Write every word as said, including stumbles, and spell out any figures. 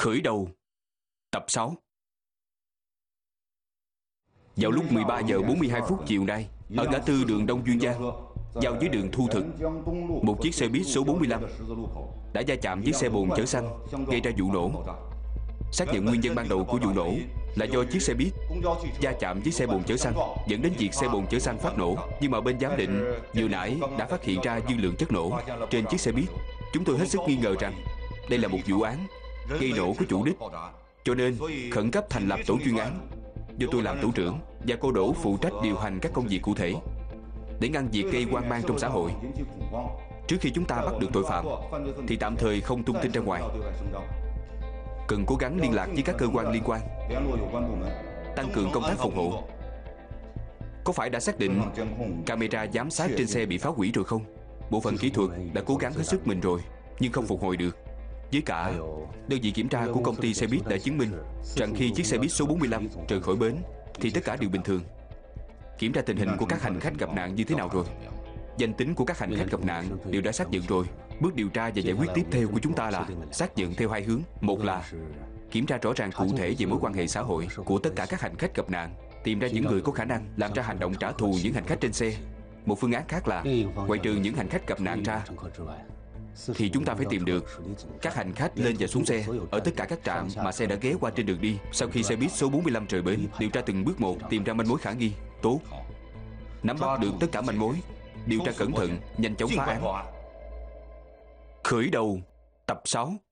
Khởi đầu tập sáu. Vào lúc mười ba giờ bốn mươi hai phút chiều nay, ở ngã tư đường Đông Duyên Giang giao với đường Thu Thực, một chiếc xe buýt số bốn mươi lăm đã va chạm với xe bồn chở xăng, gây ra vụ nổ. Xác nhận nguyên nhân ban đầu của vụ nổ là do chiếc xe buýt va chạm với xe bồn chở xăng, dẫn đến việc xe bồn chở xăng phát nổ. Nhưng mà bên giám định vừa nãy đã phát hiện ra dư lượng chất nổ trên chiếc xe buýt. Chúng tôi hết sức nghi ngờ rằng đây là một vụ án gây nổ có chủ đích, cho nên khẩn cấp thành lập tổ chuyên án do tôi làm tổ trưởng và cô Đỗ phụ trách điều hành các công việc cụ thể để ngăn việc gây hoang mang trong xã hội. Trước khi chúng ta bắt được tội phạm thì tạm thời không tung tin ra ngoài. Cần cố gắng liên lạc với các cơ quan liên quan, tăng cường công tác phòng hộ. Có phải đã xác định camera giám sát trên xe bị phá hủy rồi không? Bộ phận kỹ thuật đã cố gắng hết sức mình rồi, nhưng không phục hồi được. Với cả, đơn vị kiểm tra của công ty xe buýt đã chứng minh rằng khi chiếc xe buýt số bốn mươi lăm rời khỏi bến thì tất cả đều bình thường. Kiểm tra tình hình của các hành khách gặp nạn như thế nào rồi? Danh tính của các hành khách gặp nạn đều đã xác nhận rồi. Bước điều tra và giải quyết tiếp theo của chúng ta là xác nhận theo hai hướng. Một là kiểm tra rõ ràng cụ thể về mối quan hệ xã hội của tất cả các hành khách gặp nạn, tìm ra những người có khả năng làm ra hành động trả thù những hành khách trên xe. Một phương án khác là ngoại trừ những hành khách gặp nạn ra thì chúng ta phải tìm được các hành khách lên và xuống xe ở tất cả các trạm mà xe đã ghé qua trên đường đi sau khi xe buýt số bốn mươi lăm rời bến. Điều tra từng bước một, tìm ra manh mối khả nghi. Tốt. Nắm bắt được tất cả manh mối, điều tra cẩn thận, nhanh chóng phá án. Khởi đầu tập sáu.